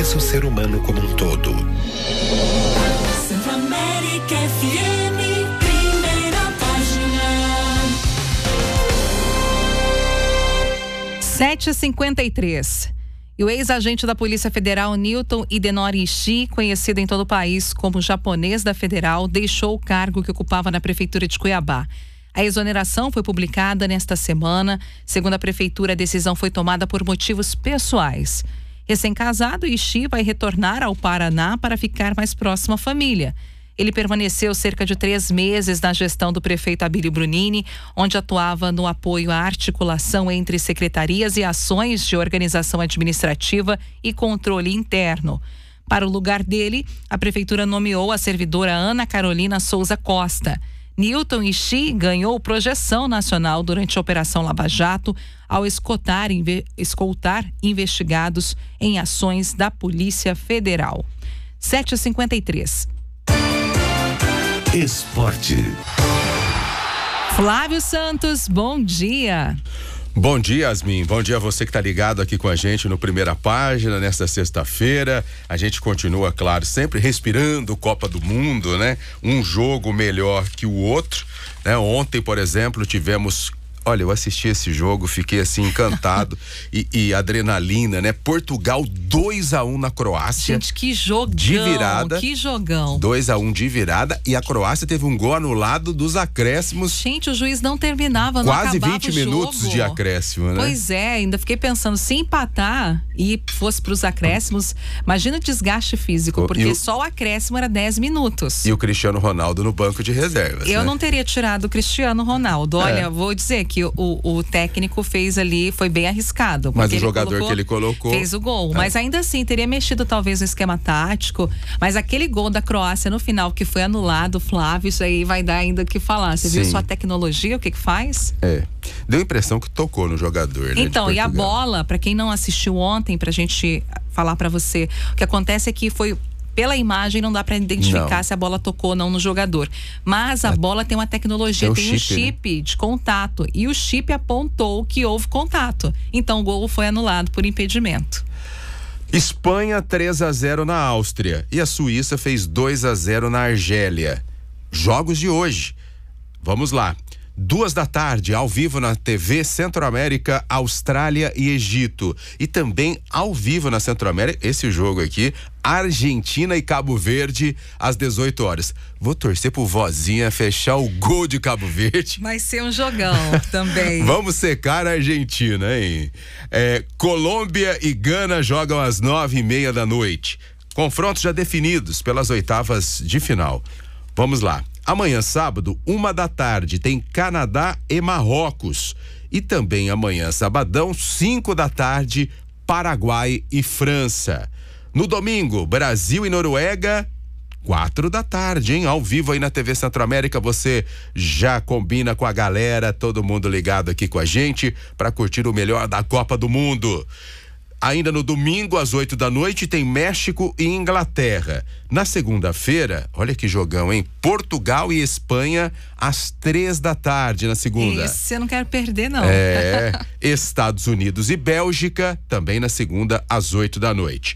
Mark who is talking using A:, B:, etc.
A: valoriza o ser humano como um todo.
B: Centro-América FM, primeira página.
C: 7h53. E o ex-agente da Polícia Federal, Newton Idenori Ishii, conhecido em todo o país como japonês da Federal, deixou o cargo que ocupava na Prefeitura de Cuiabá. A exoneração foi publicada nesta semana. Segundo a Prefeitura, a decisão foi tomada por motivos pessoais. Recém-casado, Ishii vai retornar ao Paraná para ficar mais próximo à família. Ele permaneceu cerca de 3 meses na gestão do prefeito Abílio Brunini, onde atuava no apoio à articulação entre secretarias e ações de organização administrativa e controle interno. Para o lugar dele, a prefeitura nomeou a servidora Ana Carolina Souza Costa. Newton Ishii ganhou projeção nacional durante a Operação Lava Jato ao escoltar investigados em ações da Polícia Federal. 7h53.
A: Esporte.
C: Flávio Santos, bom dia.
D: Bom dia, Yasmin. Bom dia a você que está ligado aqui com a gente no Primeira Página, nesta sexta-feira. A gente continua, claro, sempre respirando Copa do Mundo, né? Um jogo melhor que o outro, né? Ontem, por exemplo, tivemos... Olha, eu assisti esse jogo, fiquei assim encantado e adrenalina, né? Portugal 2-1 na Croácia.
C: Gente, que jogão,
D: de virada.
C: Que jogão.
D: 2-1 de virada e a Croácia teve um gol anulado dos acréscimos.
C: Gente, o juiz não terminava, não
D: quase
C: acabava
D: 20
C: o jogo.
D: minutos de acréscimo, né?
C: Pois é, ainda fiquei pensando, se empatar e fosse para os acréscimos, imagina o desgaste físico, porque só o acréscimo era 10 minutos.
D: E o Cristiano Ronaldo no banco de reservas.
C: Eu
D: né?
C: não teria tirado o Cristiano Ronaldo. Olha, vou dizer que o técnico fez ali, foi bem arriscado.
D: Mas o jogador que ele colocou
C: fez o gol. Mas ainda assim, teria mexido talvez no esquema tático. Mas aquele gol da Croácia no final que foi anulado, Flávio, isso aí vai dar ainda o que falar. Você viu só a tecnologia, o que faz?
D: Deu a impressão que tocou no jogador, né?
C: Então, e a bola, pra quem não assistiu ontem, pra gente falar pra você, o que acontece é que foi... Pela imagem não dá para identificar se a bola tocou ou não no jogador. Mas a bola tem uma tecnologia, tem um chip, né? De contato. E o chip apontou que houve contato. Então o gol foi anulado por impedimento.
D: Espanha 3-0 na Áustria. E a Suíça fez 2-0 na Argélia. Jogos de hoje. Vamos lá. 14h, ao vivo na TV Centro-América, Austrália e Egito. E também ao vivo na Centro-América, esse jogo aqui, Argentina e Cabo Verde, às 18 horas. Vou torcer pro Vozinha fechar o gol de Cabo Verde.
C: Vai ser um jogão também.
D: Vamos secar a Argentina, hein? Colômbia e Gana jogam às 9h30 da noite. Confrontos já definidos pelas oitavas de final. Vamos lá. Amanhã, sábado, 13h, tem Canadá e Marrocos. E também amanhã, sabadão, 5h, Paraguai e França. No domingo, Brasil e Noruega, 4h, hein? Ao vivo aí na TV Centro-América, você já combina com a galera, todo mundo ligado aqui com a gente, para curtir o melhor da Copa do Mundo. Ainda no domingo, às 8 da noite, tem México e Inglaterra. Na segunda-feira, olha que jogão, hein? Portugal e Espanha, às 3h na segunda.
C: Isso, eu não quero perder, não.
D: Estados Unidos e Bélgica, também na segunda, às 8 da noite.